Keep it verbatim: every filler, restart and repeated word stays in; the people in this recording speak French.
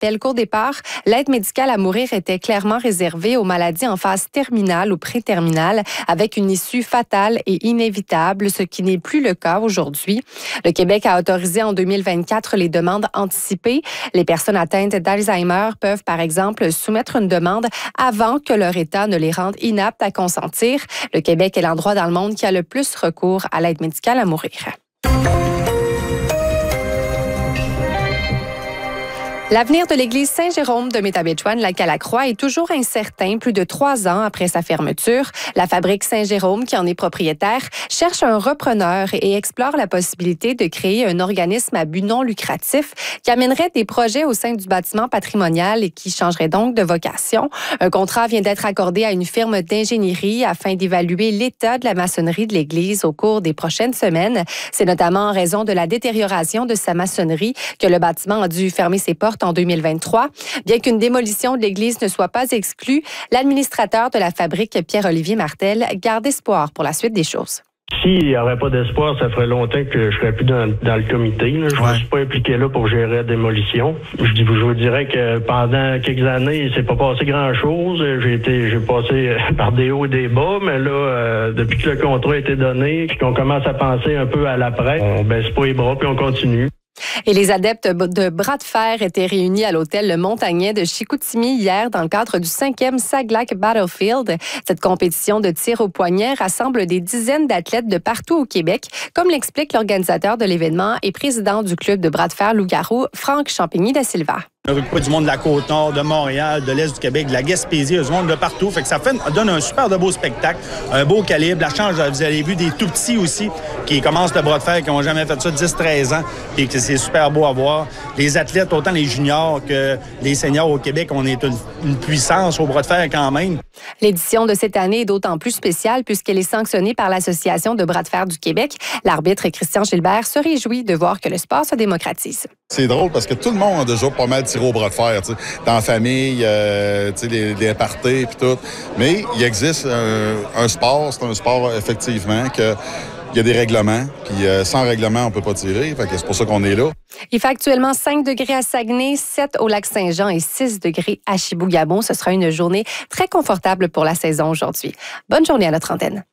rappel qu'au départ, l'aide médicale à mourir était clairement réservée aux maladies en phase terminale ou pré-terminale avec une issue fatale et inévitable, ce qui n'est plus le cas aujourd'hui. Le Québec a autorisé en deux mille vingt-quatre les demandes anticipées. Les personnes atteintes d'Alzheimer peuvent, par exemple, soumettre une demande avant que leur état ne les rende inaptes à consentir. Le Québec est l'endroit dans le monde qui a le plus recours à l'aide médicale à mourir. L'avenir de l'église Saint-Jérôme de Métabetchouan-Lac-à-la-Croix est toujours incertain plus de trois ans après sa fermeture. La fabrique Saint-Jérôme, qui en est propriétaire, cherche un repreneur et explore la possibilité de créer un organisme à but non lucratif qui amènerait des projets au sein du bâtiment patrimonial et qui changerait donc de vocation. Un contrat vient d'être accordé à une firme d'ingénierie afin d'évaluer l'état de la maçonnerie de l'église au cours des prochaines semaines. C'est notamment en raison de la détérioration de sa maçonnerie que le bâtiment a dû fermer ses portes en deux mille vingt-trois. Bien qu'une démolition de l'église ne soit pas exclue, l'administrateur de la fabrique, Pierre-Olivier Martel, garde espoir pour la suite des choses. S'il n'y aurait pas d'espoir, ça ferait longtemps que je serais plus dans, dans le comité. Là. Je ne ouais. me suis pas impliqué là pour gérer la démolition. Je, je vous dirais que pendant quelques années, il ne s'est pas passé grand-chose. J'ai été, j'ai passé par des hauts et des bas, mais là, euh, depuis que le contrat a été donné, puis qu'on commence à penser un peu à l'après, on baisse pas les bras puis on continue. Et les adeptes de bras de fer étaient réunis à l'hôtel Le Montagnet de Chicoutimi hier dans le cadre du cinquième Saglac Battlefield. Cette compétition de tir au poignet rassemble des dizaines d'athlètes de partout au Québec, comme l'explique l'organisateur de l'événement et président du club de bras de fer Loup-Garou, Franck Champigny-Da Silva. On a du monde de la Côte-Nord, de Montréal, de l'Est du Québec, de la Gaspésie, du monde de partout. Fait que ça fait, donne un super de beau spectacle, un beau calibre. La chance, vous avez vu des tout petits aussi qui commencent le bras de fer, qui n'ont jamais fait ça dix treize ans, et que c'est super beau à voir. Les athlètes, autant les juniors que les seniors au Québec, on est une, une puissance au bras de fer quand même. L'édition de cette année est d'autant plus spéciale puisqu'elle est sanctionnée par l'Association de bras de fer du Québec. L'arbitre Christian Gilbert se réjouit de voir que le sport se démocratise. C'est drôle parce que tout le monde a déjà pas mal tiré au bras de fer, t'sais, dans la famille, euh, les, les parties puis tout. Mais il existe un, un sport, c'est un sport effectivement que il y a des règlements, puis euh, sans règlement, on peut pas tirer. Fait que c'est pour ça qu'on est là. Il fait actuellement cinq degrés à Saguenay, sept au Lac-Saint-Jean et six degrés à Chibougamau. Ce sera une journée très confortable pour la saison aujourd'hui. Bonne journée à notre antenne.